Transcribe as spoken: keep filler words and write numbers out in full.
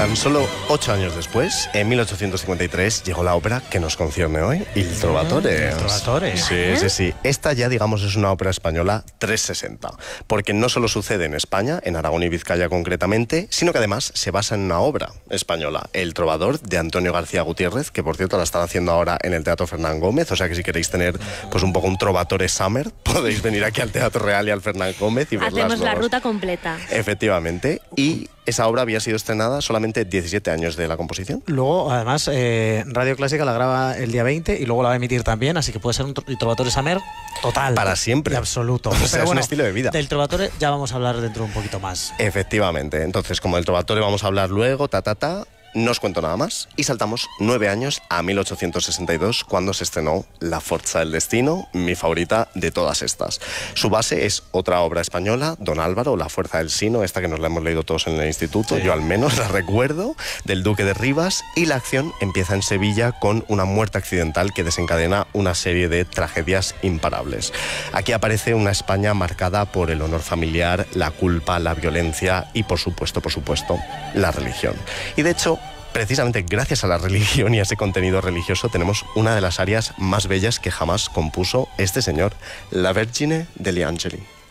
Tan solo ocho años después, en mil ochocientos cincuenta y tres, llegó la ópera que nos concierne hoy, Il Trovatore. Il Trovatore. Sí, sí, sí. Esta ya, digamos, es una ópera española trescientos sesenta, porque no solo sucede en España, en Aragón y Vizcaya concretamente, sino que además se basa en una obra española, El Trovador, de Antonio García Gutiérrez, que por cierto la están haciendo ahora en el Teatro Fernán Gómez, o sea que si queréis tener pues un poco un Trovatore Summer, podéis venir aquí al Teatro Real y al Fernán Gómez y ver Hacemos las la dos. ruta completa. Efectivamente, y esa obra había sido estrenada solamente diecisiete años de la composición. Luego, además, eh, Radio Clásica la graba el día veinte y luego la va a emitir también, así que puede ser un tro- Trovatore Summer total. Para siempre. Y absoluto. O sea, Pero es bueno, un estilo de vida. Del Trovatore ya vamos a hablar dentro un poquito más. Efectivamente. Entonces, como del Trovatore vamos a hablar luego, ta, ta, ta, no os cuento nada más y saltamos nueve años a mil ochocientos sesenta y dos, cuando se estrenó La Forza del Destino, mi favorita de todas estas. Su base es otra obra española, Don Álvaro, La Fuerza del Sino, esta que nos la hemos leído todos en el instituto, Sí. yo al menos la recuerdo, del Duque de Rivas, y la acción empieza en Sevilla con una muerte accidental que desencadena una serie de tragedias imparables. Aquí aparece una España marcada por el honor familiar, la culpa, la violencia y, por supuesto, por supuesto, la religión. Y de hecho, precisamente gracias a la religión y a ese contenido religioso tenemos una de las arias más bellas que jamás compuso este señor, La Vergine degli Angeli.